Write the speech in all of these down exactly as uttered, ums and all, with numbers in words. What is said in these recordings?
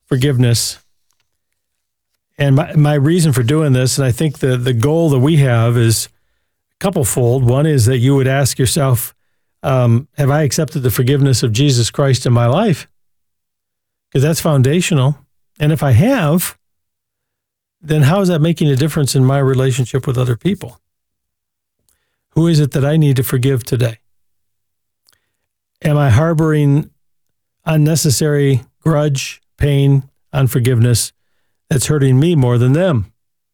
forgiveness. And my, my reason for doing this, and I think the, the goal that we have is couplefold. One is that you would ask yourself, um, have I accepted the forgiveness of Jesus Christ in my life? Because that's foundational. And if I have, then how is that making a difference in my relationship with other people? Who is it that I need to forgive today? Am I harboring unnecessary grudge, pain, unforgiveness that's hurting me more than them?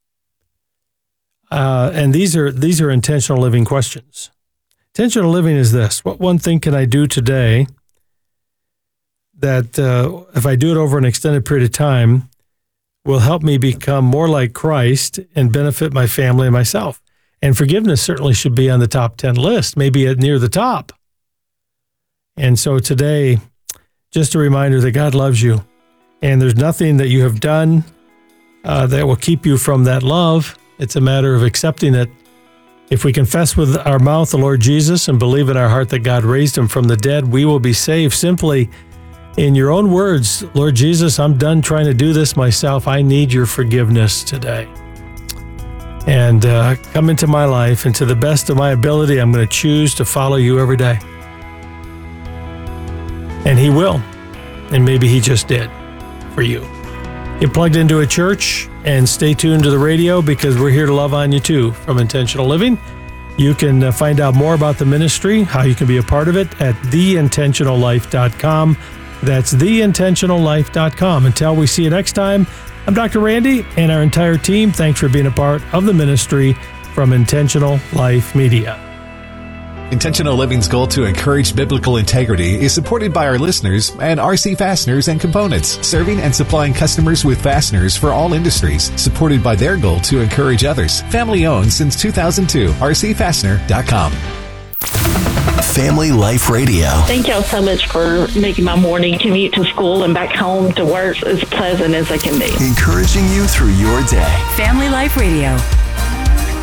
Uh, and these are these are intentional living questions. Intentional living is this: what one thing can I do today that, uh, if I do it over an extended period of time, will help me become more like Christ and benefit my family and myself? And forgiveness certainly should be on the top ten list, maybe at near the top. And so today, just a reminder that God loves you, and there's nothing that you have done uh, that will keep you from that love. It's a matter of accepting it. If we confess with our mouth the Lord Jesus and believe in our heart that God raised him from the dead, we will be saved. Simply, in your own words, Lord Jesus, I'm done trying to do this myself. I need your forgiveness today. And uh, come into my life, and to the best of my ability, I'm going to choose to follow you every day. And he will. And maybe he just did for you. Get plugged into a church and stay tuned to the radio, because we're here to love on you too from Intentional Living. You can uh, find out more about the ministry, how you can be a part of it, at the intentional life dot com. That's the intentional life dot com. Until we see you next time, I'm Doctor Randy and our entire team. Thanks for being a part of the ministry from Intentional Life Media. Intentional Living's goal to encourage biblical integrity is supported by our listeners and R C Fasteners and Components, serving and supplying customers with fasteners for all industries, supported by their goal to encourage others. Family owned since two thousand two. R C fastener dot com. Family Life Radio. Thank y'all so much for making my morning commute to school and back home to work as pleasant as I can be. Encouraging you through your day. Family Life Radio.